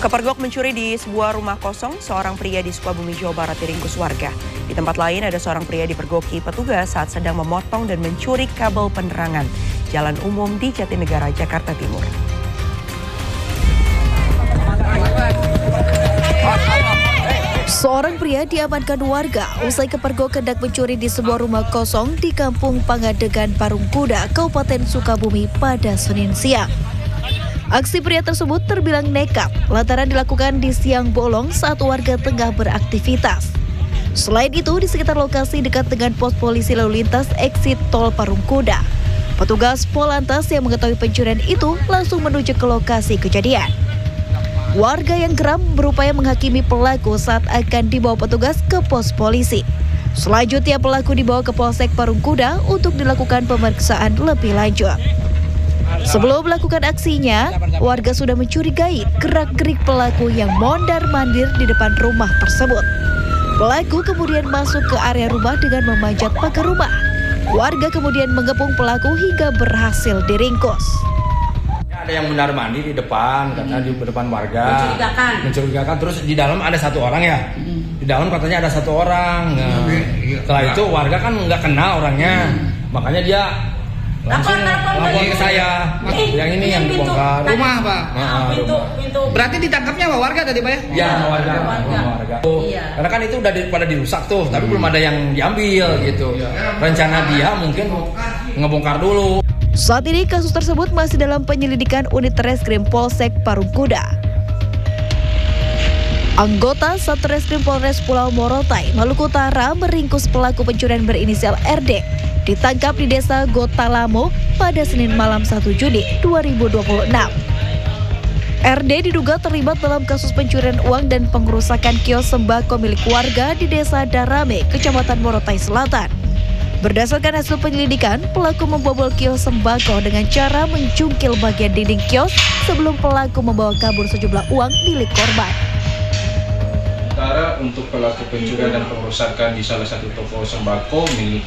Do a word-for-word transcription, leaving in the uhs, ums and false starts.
Kepergok mencuri di sebuah rumah kosong, seorang pria di Sukabumi, Jawa Barat diringkus warga. Di tempat lain ada seorang pria dipergoki petugas saat sedang memotong dan mencuri kabel penerangan jalan umum di Jatinegara, Jakarta Timur. Seorang pria diamankan warga usai kepergok hendak mencuri di sebuah rumah kosong di Kampung Pangadegan, Parung Kuda, Kabupaten Sukabumi pada Senin siang. Aksi pria tersebut terbilang nekat lantaran dilakukan di siang bolong saat warga tengah beraktivitas. Selain itu, di sekitar lokasi dekat dengan pos polisi lalu lintas exit tol Parung Kuda, petugas Polantas yang mengetahui pencurian itu langsung menuju ke lokasi kejadian. Warga yang geram berupaya menghakimi pelaku saat akan dibawa petugas ke pos polisi. Selanjutnya pelaku dibawa ke Polsek Parung Kuda untuk dilakukan pemeriksaan lebih lanjut. Sebelum melakukan aksinya, warga sudah mencurigai gerak-gerik pelaku yang mondar-mandir di depan rumah tersebut. Pelaku kemudian masuk ke area rumah dengan memanjat pagar rumah. Warga kemudian mengepung pelaku hingga berhasil diringkus. Ada yang mondar-mandir di depan, katanya di depan warga. Mencurigakan. Mencurigakan. Terus di dalam ada satu orang ya. Di dalam katanya ada satu orang. Nah, setelah itu warga kan nggak kenal orangnya, makanya dia langsung lapor ke saya. Eh, yang ini yang dibongkar. Rumah, Pak. Nah, pintu, rumah. pintu. Berarti ditangkapnya sama warga tadi, Pak ya? Ya, sama warga. Warga. Sama warga. Oh, Iya. karena kan itu udah di, pada dirusak tuh, tapi belum ada yang diambil gitu. Rencana dia mungkin ngebongkar dulu. Saat ini kasus tersebut masih dalam penyelidikan unit Reskrim Polsek Parung Kuda. Anggota Satreskrim Polres Pulau Morotai, Maluku Utara meringkus pelaku pencurian berinisial R D. Ditangkap di desa Gotalamo pada Senin malam satu Juni dua ribu dua puluh enam. R D diduga terlibat dalam kasus pencurian uang dan pengerusakan kios sembako milik warga di desa Darame, Kecamatan Morotai Selatan. Berdasarkan hasil penyelidikan, pelaku membobol kios sembako dengan cara mencungkil bagian dinding kios sebelum pelaku membawa kabur sejumlah uang milik korban. Sementara untuk pelaku pencurian dan pengerusakan di salah satu toko sembako milik